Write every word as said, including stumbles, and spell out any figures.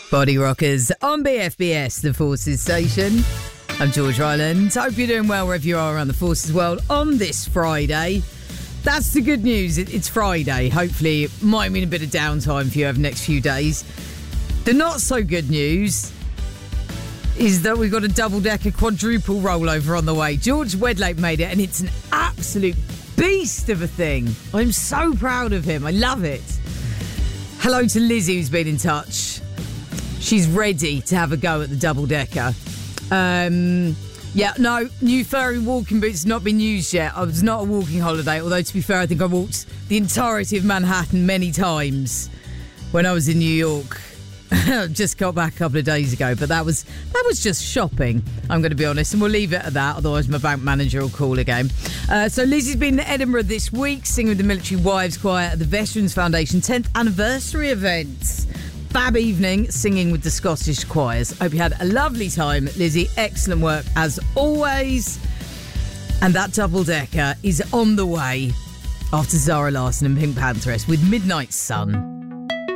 Body Rockers on B F B S, the Forces Station. I'm George Ryland. Hope you're doing well wherever you are around the Forces world on this Friday. That's the good news. It, it's Friday. Hopefully it might mean a bit of downtime for you over the next few days. The not so good news is that we've got a double-decker quadruple rollover on the way. George Wedlake made it, and it's an absolute beast of a thing. I'm so proud of him. I love it. Hello to Lizzie, who's been in touch. She's ready to have a go at the double-decker. Um, yeah, no, new furry walking boots not been used yet. I was not a walking holiday, although to be fair, I think I walked the entirety of Manhattan many times when I was in New York. Just got back a couple of days ago, but that was that was just shopping, I'm going to be honest, and we'll leave it at that, otherwise my bank manager will call again. Uh, so Lizzie's been in Edinburgh this week, singing with the Military Wives Choir at the Veterans Foundation tenth anniversary event. Fab evening, singing with the Scottish choirs. Hope you had a lovely time, Lizzie. Excellent work, as always. And that double-decker is on the way after Zara Larsson and Pink Pantheress with Midnight Sun.